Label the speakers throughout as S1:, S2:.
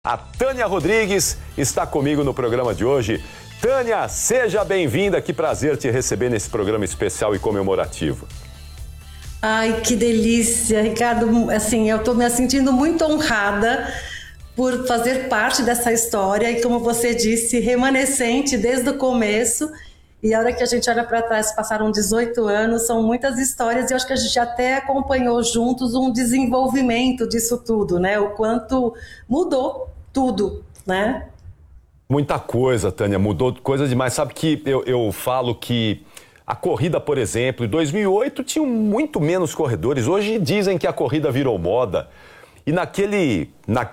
S1: A Tânia Rodrigues está comigo no programa de hoje. Tânia, seja bem-vinda, que prazer te receber nesse programa especial e comemorativo.
S2: Ai, que delícia, Ricardo. Assim, eu estou me sentindo muito honrada por fazer parte dessa história e, como você disse, remanescente desde o começo. E a hora que a gente olha para trás, passaram 18 anos, são muitas histórias e eu acho que a gente até acompanhou juntos um desenvolvimento disso tudo, né? O quanto mudou tudo, né?
S1: Muita coisa, Tânia, mudou coisa demais. Sabe que eu falo que a corrida, por exemplo, em 2008 tinham muito menos corredores. Hoje dizem que a corrida virou moda. E naquele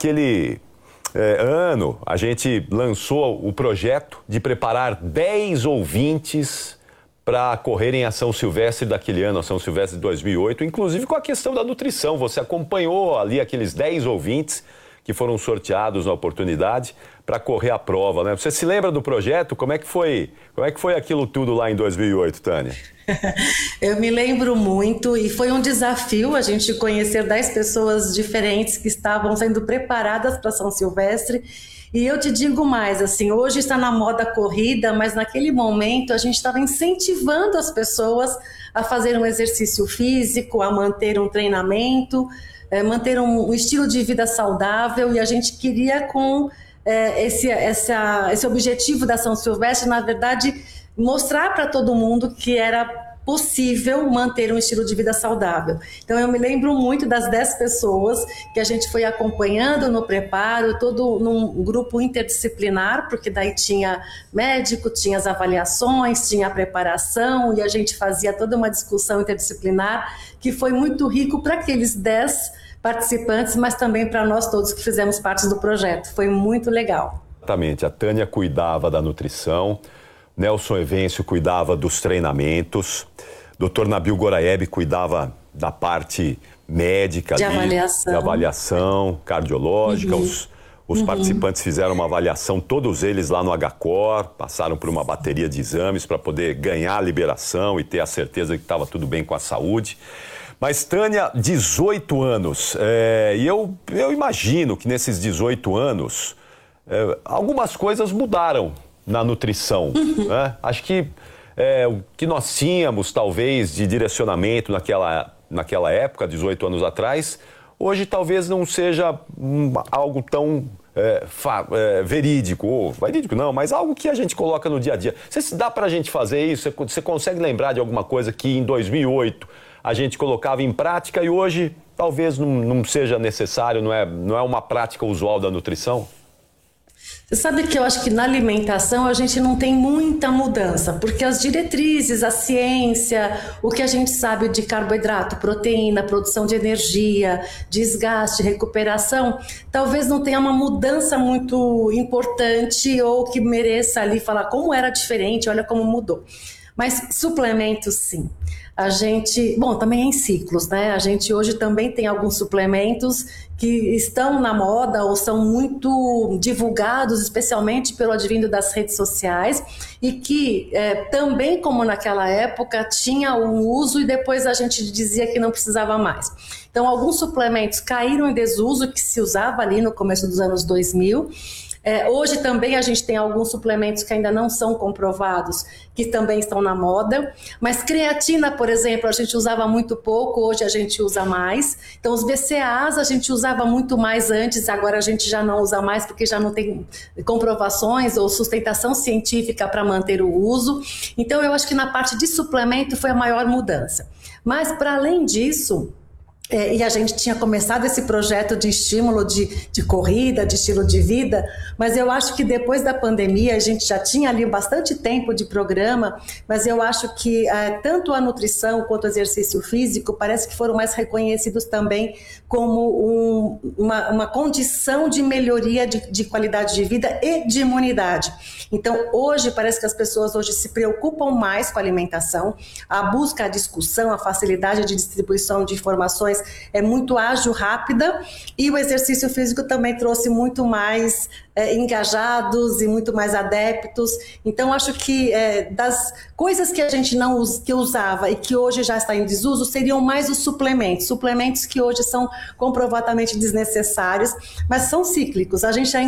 S1: ano, a gente lançou o projeto de preparar 10 ouvintes para correrem a São Silvestre daquele ano, a São Silvestre de 2008, inclusive com a questão da nutrição. Você acompanhou ali aqueles 10 ouvintes que foram sorteados na oportunidade para correr a prova, né? Você se lembra do projeto? Como é que foi aquilo tudo lá em 2008, Tânia?
S2: Eu me lembro muito e foi um desafio a gente conhecer 10 pessoas diferentes que estavam sendo preparadas para São Silvestre. E eu te digo mais, assim, hoje está na moda corrida, mas naquele momento a gente estava incentivando as pessoas a fazer um exercício físico, a manter um treinamento, manter um estilo de vida saudável, e a gente queria com esse objetivo da São Silvestre, na verdade, mostrar para todo mundo que era possível manter um estilo de vida saudável. Então eu me lembro muito das 10 pessoas que a gente foi acompanhando no preparo, todo num grupo interdisciplinar, porque daí tinha médico, tinha as avaliações, tinha a preparação, e a gente fazia toda uma discussão interdisciplinar que foi muito rico para aqueles 10 participantes, mas também para nós todos que fizemos parte do projeto. Foi muito legal.
S1: Exatamente, a Tânia cuidava da nutrição, Nelson Evêncio cuidava dos treinamentos, Dr. Nabil Goraeb cuidava da parte médica, de avaliação cardiológica. Os participantes fizeram uma avaliação, todos eles lá no HCOR, passaram por uma bateria de exames para poder ganhar a liberação e ter a certeza que estava tudo bem com a saúde. Mas, Tânia, 18 anos, e eu imagino que nesses 18 anos algumas coisas mudaram na nutrição, né? Acho que o que nós tínhamos, talvez, de direcionamento naquela época, 18 anos atrás, hoje talvez não seja algo tão verídico, ou verídico não, mas algo que a gente coloca no dia a dia. Se dá para a gente fazer isso, você consegue lembrar de alguma coisa que em 2008 a gente colocava em prática e hoje talvez não seja necessário, não é uma prática usual da nutrição?
S2: Você sabe que eu acho que na alimentação a gente não tem muita mudança, porque as diretrizes, a ciência, o que a gente sabe de carboidrato, proteína, produção de energia, desgaste, recuperação, talvez não tenha uma mudança muito importante ou que mereça ali falar como era diferente, olha como mudou. Mas suplementos, sim. A gente, também é em ciclos, né? A gente hoje também tem alguns suplementos que estão na moda ou são muito divulgados, especialmente pelo advindo das redes sociais, e que também, como naquela época, tinha um uso e depois a gente dizia que não precisava mais. Então, alguns suplementos caíram em desuso, que se usava ali no começo dos anos 2000, hoje também a gente tem alguns suplementos que ainda não são comprovados, que também estão na moda, mas creatina, por exemplo, a gente usava muito pouco, hoje a gente usa mais. Então os BCAAs a gente usava muito mais antes, agora a gente já não usa mais porque já não tem comprovações ou sustentação científica para manter o uso. Então eu acho que na parte de suplemento foi a maior mudança. Mas para além disso, e a gente tinha começado esse projeto de estímulo de corrida, de estilo de vida, mas eu acho que depois da pandemia a gente já tinha ali bastante tempo de programa, mas eu acho que tanto a nutrição quanto o exercício físico parece que foram mais reconhecidos também como uma condição de melhoria de qualidade de vida e de imunidade. Então hoje parece que as pessoas hoje se preocupam mais com a alimentação, a busca, a discussão, a facilidade de distribuição de informações mais muito ágil, rápida, e o exercício físico também trouxe muito mais engajados e muito mais adeptos. Então acho que das coisas que a gente que usava e que hoje já está em desuso seriam mais os suplementos que hoje são comprovadamente desnecessários, mas são cíclicos. A gente